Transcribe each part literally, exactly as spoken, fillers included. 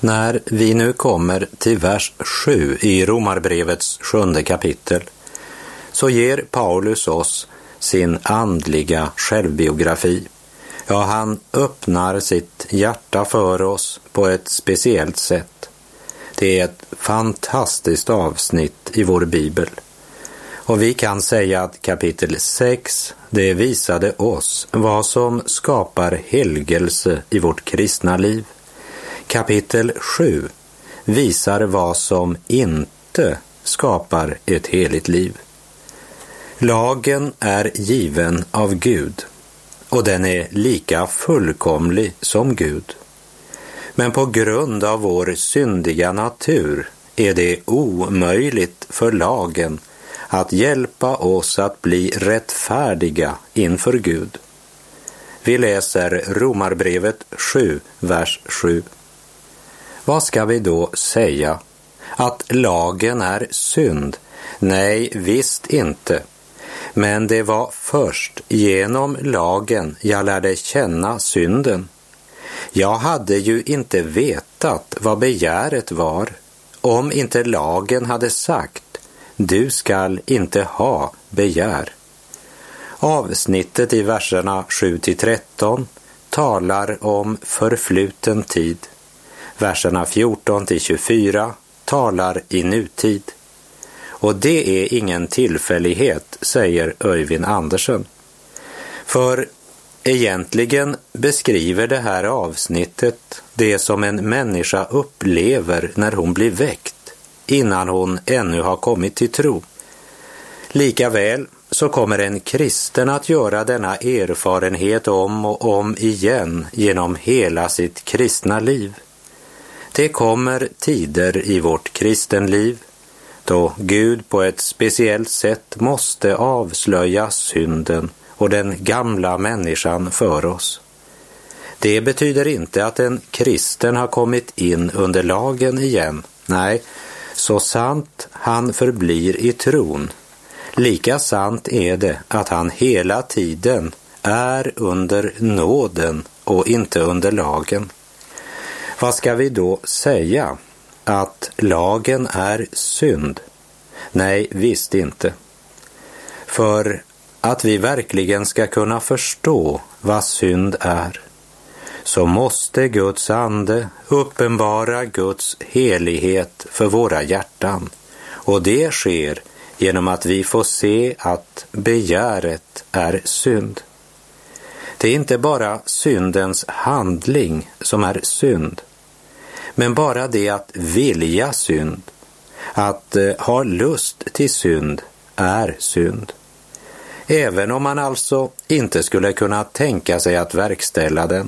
När vi nu kommer till vers sju i Romarbrevets sjunde kapitel så ger Paulus oss sin andliga självbiografi. Ja, han öppnar sitt hjärta för oss på ett speciellt sätt. Det är ett fantastiskt avsnitt i vår bibel. Och vi kan säga att kapitel sex, det visade oss vad som skapar helgelse i vårt kristna liv. Kapitel sju visar vad som inte skapar ett heligt liv. Lagen är given av Gud och den är lika fullkomlig som Gud. Men på grund av vår syndiga natur är det omöjligt för lagen att hjälpa oss att bli rättfärdiga inför Gud. Vi läser Romarbrevet sju, vers sju. Vad ska vi då säga? Att lagen är synd? Nej, visst inte. Men det var först genom lagen jag lärde känna synden. Jag hade ju inte vetat vad begäret var om inte lagen hade sagt: du skall inte ha begär. Avsnittet i verserna sju till tretton talar om förfluten tid. Verserna fjorton till tjugofyra talar i nutid. Och det är ingen tillfällighet, säger Öyvind Andersen. För egentligen beskriver det här avsnittet det som en människa upplever när hon blir väckt, innan hon ännu har kommit till tro. Likaväl så kommer en kristen att göra denna erfarenhet om och om igen genom hela sitt kristna liv. Det kommer tider i vårt kristenliv då Gud på ett speciellt sätt måste avslöja synden och den gamla människan för oss. Det betyder inte att en kristen har kommit in under lagen igen. Nej, så sant han förblir i tron, lika sant är det att han hela tiden är under nåden och inte under lagen. Vad ska vi då säga? Att lagen är synd? Nej, visst inte. För att vi verkligen ska kunna förstå vad synd är, så måste Guds ande uppenbara Guds helighet för våra hjärtan. Och det sker genom att vi får se att begäret är synd. Det är inte bara syndens handling som är synd, men bara det att vilja synd, att eh, ha lust till synd, är synd. Även om man alltså inte skulle kunna tänka sig att verkställa den.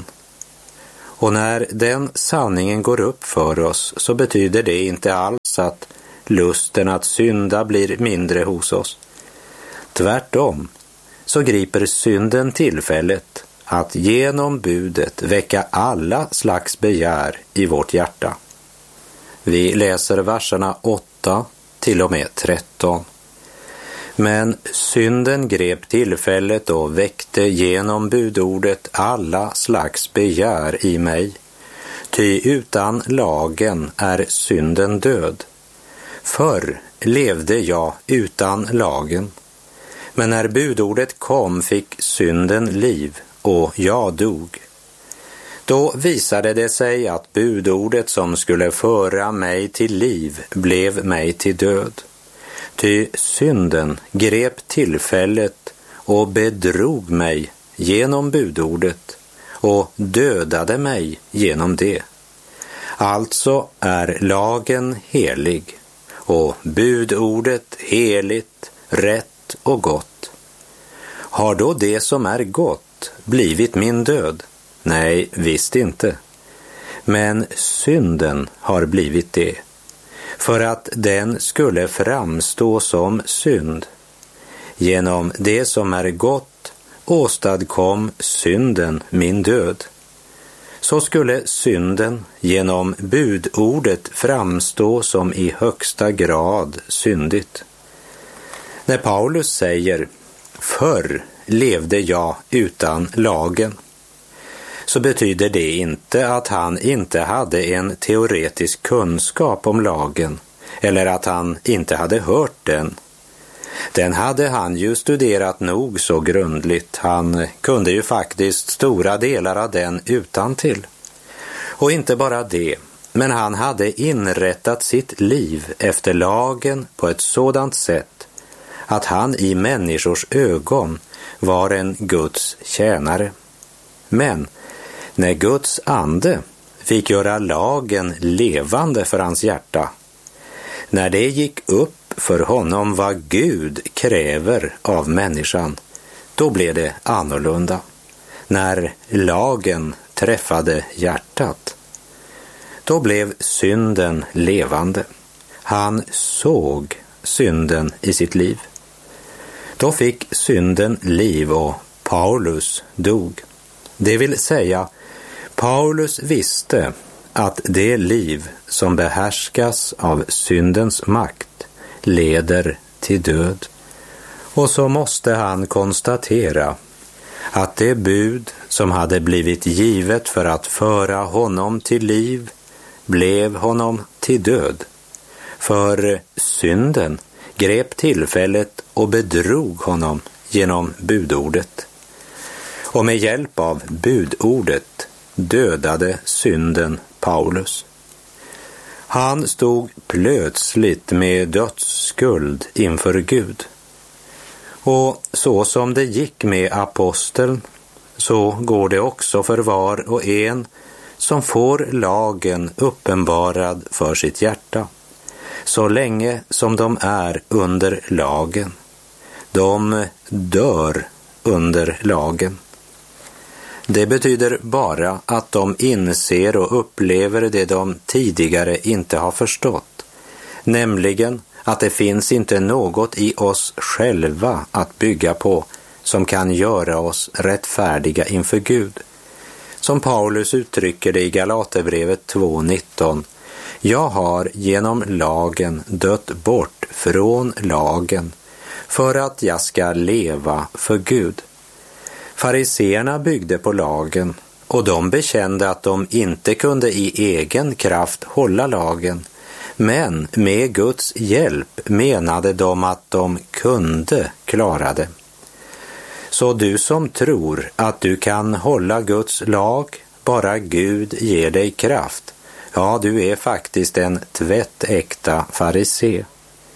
Och när den sanningen går upp för oss så betyder det inte alls att lusten att synda blir mindre hos oss. Tvärtom så griper synden tillfället att genom budet väcka alla slags begär i vårt hjärta. Vi läser verserna åtta till och med tretton. Men synden grep tillfället och väckte genom budordet alla slags begär i mig. Ty utan lagen är synden död. Förr levde jag utan lagen. Men när budordet kom fick synden liv och jag dog. Då visade det sig att budordet som skulle föra mig till liv blev mig till död. Ty synden grep tillfället och bedrog mig genom budordet och dödade mig genom det. Alltså är lagen helig och budordet heligt, rätt och gott. Har då det som är gott blivit min död? Nej, visst inte. Men synden har blivit det, för att den skulle framstå som synd. Genom det som är gott åstadkom synden min död. Så skulle synden genom budordet framstå som i högsta grad syndigt. När Paulus säger, förr levde jag utan lagen, så betyder det inte att han inte hade en teoretisk kunskap om lagen eller att han inte hade hört den. Den hade han ju studerat nog så grundligt. Han kunde ju faktiskt stora delar av den utantill. Och inte bara det, men han hade inrättat sitt liv efter lagen på ett sådant sätt att han i människors ögon var en Guds tjänare. Men när Guds ande fick göra lagen levande för hans hjärta, när det gick upp för honom vad Gud kräver av människan, då blev det annorlunda. När lagen träffade hjärtat, då blev synden levande. Han såg synden i sitt liv. Då fick synden liv och Paulus dog. Det vill säga, Paulus visste att det liv som behärskas av syndens makt leder till död. Och så måste han konstatera att det bud som hade blivit givet för att föra honom till liv blev honom till död. För synden grep tillfället och bedrog honom genom budordet. Och med hjälp av budordet dödade synden Paulus. Han stod plötsligt med dödsskuld inför Gud. Och så som det gick med aposteln, så går det också för var och en som får lagen uppenbarad för sitt hjärta, så länge som de är under lagen. De dör under lagen. Det betyder bara att de inser och upplever det de tidigare inte har förstått, nämligen att det finns inte något i oss själva att bygga på som kan göra oss rättfärdiga inför Gud. Som Paulus uttrycker det i Galaterbrevet två nitton: jag har genom lagen dött bort från lagen för att jag ska leva för Gud. Fariseerna byggde på lagen och de bekände att de inte kunde i egen kraft hålla lagen, men med Guds hjälp menade de att de kunde klara det. Så du som tror att du kan hålla Guds lag, bara Gud ger dig kraft, ja, du är faktiskt en tvättäkta farisé.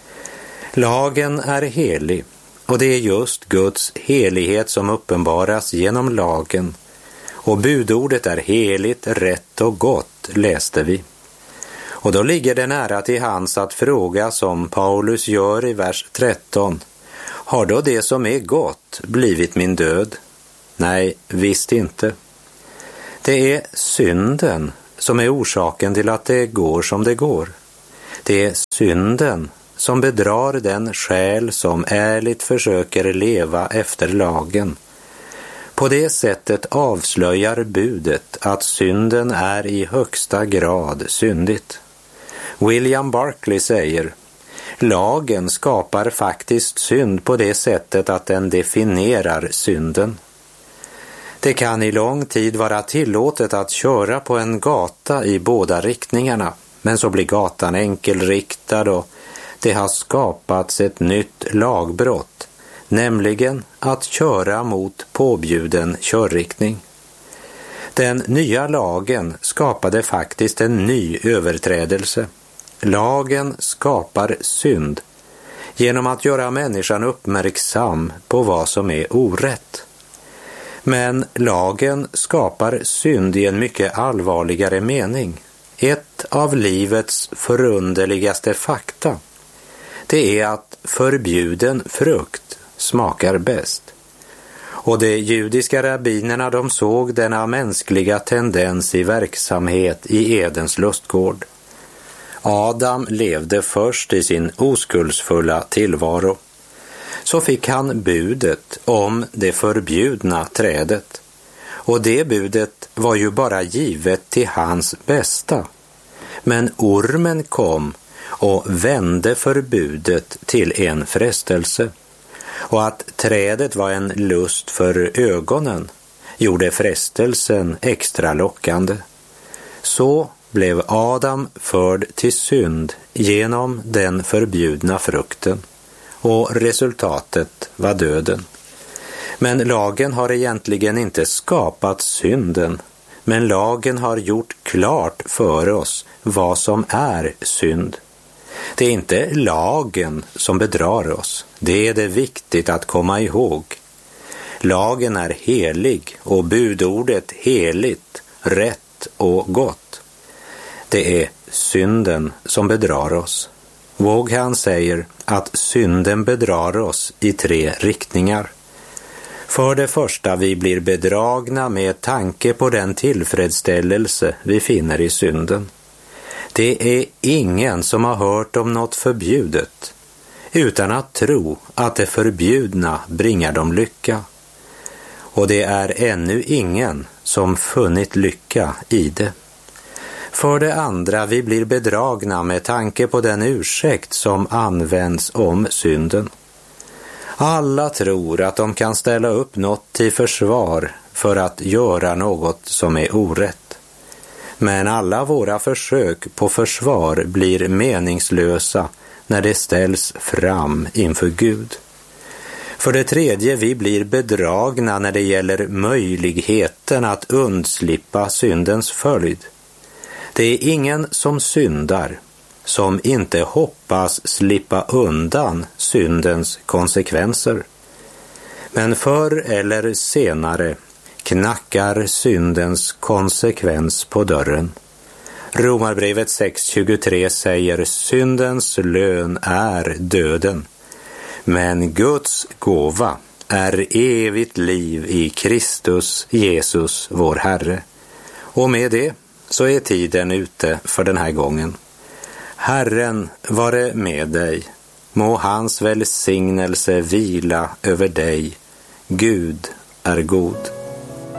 Lagen är helig, och det är just Guds helighet som uppenbaras genom lagen. Och budordet är heligt, rätt och gott, läste vi. Och då ligger det nära till hands att fråga, som Paulus gör i vers tretton: har då det som är gott blivit min död? Nej, visst inte. Det är synden som är orsaken till att det går som det går. Det är synden som bedrar den själ som ärligt försöker leva efter lagen. På det sättet avslöjar budet att synden är i högsta grad syndigt. William Barclay säger: lagen skapar faktiskt synd på det sättet att den definierar synden. Det kan i lång tid vara tillåtet att köra på en gata i båda riktningarna, men så blir gatan enkelriktad och det har skapats ett nytt lagbrott, nämligen att köra mot påbjuden körriktning. Den nya lagen skapade faktiskt en ny överträdelse. Lagen skapar synd genom att göra människan uppmärksam på vad som är orätt. Men lagen skapar synd i en mycket allvarligare mening. Ett av livets förunderligaste fakta, det är att förbjuden frukt smakar bäst. Och de judiska rabbinerna, de såg denna mänskliga tendens i verksamhet i Edens lustgård. Adam levde först i sin oskuldsfulla tillvaro. Så fick han budet om det förbjudna trädet. Och det budet var ju bara givet till hans bästa. Men ormen kom och vände förbudet till en frestelse. Och att trädet var en lust för ögonen, gjorde frestelsen extra lockande. Så blev Adam förd till synd genom den förbjudna frukten, och resultatet var döden. Men lagen har egentligen inte skapat synden, men lagen har gjort klart för oss vad som är synd. Det är inte lagen som bedrar oss, det är det viktigt att komma ihåg. Lagen är helig och budordet heligt, rätt och gott. Det är synden som bedrar oss. Vaughan säger att synden bedrar oss i tre riktningar. För det första, vi blir bedragna med tanke på den tillfredsställelse vi finner i synden. Det är ingen som har hört om något förbjudet utan att tro att det förbjudna bringar dem lycka. Och det är ännu ingen som funnit lycka i det. För det andra, vi blir bedragna med tanke på den ursäkt som används om synden. Alla tror att de kan ställa upp något till försvar för att göra något som är orätt. Men alla våra försök på försvar blir meningslösa när det ställs fram inför Gud. För det tredje, vi blir bedragna när det gäller möjligheten att undslippa syndens följd. Det är ingen som syndar som inte hoppas slippa undan syndens konsekvenser. Men förr eller senare knackar syndens konsekvens på dörren. Romarbrevet sex tjugotre säger: syndens lön är döden, men Guds gåva är evigt liv i Kristus Jesus vår Herre. Och med det så är tiden ute för den här gången. Herren vare med dig, må hans välsignelse vila över dig. Gud är god.